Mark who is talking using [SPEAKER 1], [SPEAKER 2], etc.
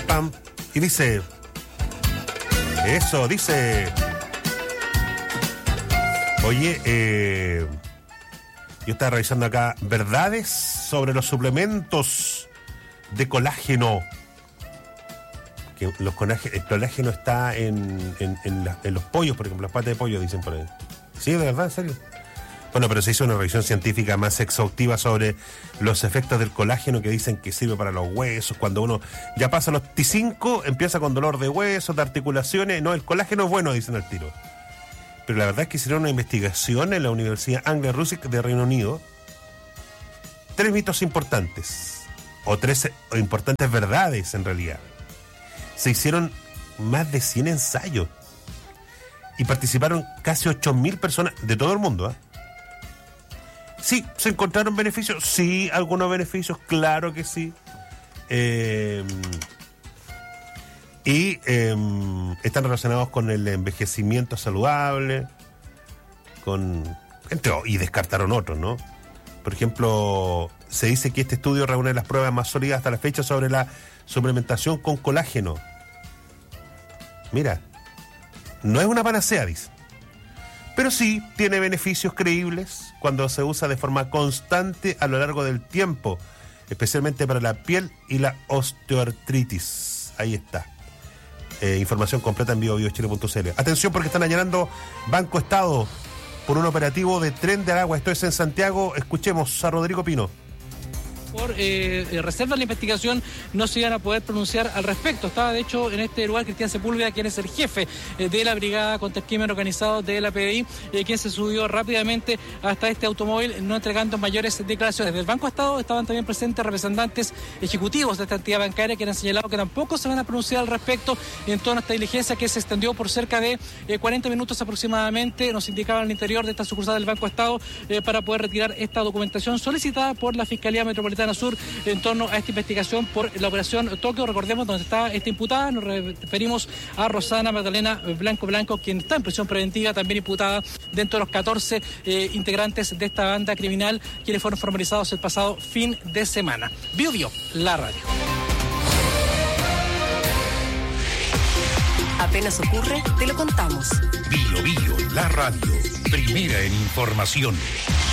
[SPEAKER 1] pam. Y dice... Eso, dice... Oye, yo estaba revisando acá verdades sobre los suplementos de colágeno. Que el colágeno está en los pollos, por ejemplo, las patas de pollo, dicen por ahí. Sí, de verdad, en serio. Bueno, pero se hizo una revisión científica más exhaustiva sobre los efectos del colágeno, que dicen que sirve para los huesos. Cuando uno ya pasa los T5, empieza con dolor de huesos, de articulaciones. No, el colágeno es bueno, dicen al tiro. Pero la verdad es que hicieron una investigación en la Universidad Anglia-Rusik de Reino Unido. 3 mitos importantes, o 3 importantes verdades en realidad. Se hicieron más de 100 ensayos y participaron casi 8.000 personas de todo el mundo. Sí, ¿se encontraron beneficios? Sí, algunos beneficios, claro que sí. Están relacionados con el envejecimiento saludable, y descartaron otros, ¿no? Por ejemplo, se dice que este estudio reúne las pruebas más sólidas hasta la fecha sobre la suplementación con colágeno. Mira, no es una panacea, dice, pero sí tiene beneficios creíbles cuando se usa de forma constante a lo largo del tiempo, especialmente para la piel y la osteoartritis. Ahí está. Información completa en biobiochile.cl. Atención, porque están allanando Banco Estado por un operativo de Tren de Aragua. Esto es en Santiago. Escuchemos a Rodrigo Pino.
[SPEAKER 2] Por reserva de la investigación no se iban a poder pronunciar al respecto. Estaba de hecho en este lugar Cristian Sepúlveda, quien es el jefe de la Brigada contra el Crimen Organizado de la PDI, quien se subió rápidamente hasta este automóvil, no entregando mayores declaraciones. Del Banco Estado estaban también presentes representantes ejecutivos de esta entidad bancaria, que han señalado que tampoco se van a pronunciar al respecto en torno a esta diligencia que se extendió por cerca de 40 minutos aproximadamente. Nos indicaban al interior de esta sucursal del Banco Estado para poder retirar esta documentación solicitada por la Fiscalía Metropolitana Sur en torno a esta investigación por la operación Tokio. Recordemos donde está esta imputada, nos referimos a Rosana Magdalena Blanco, quien está en prisión preventiva, también imputada dentro de los 14 integrantes de esta banda criminal, quienes fueron formalizados el pasado fin de semana. Bio, la radio.
[SPEAKER 3] Apenas ocurre, te lo contamos.
[SPEAKER 4] Bio, la radio, primera en información.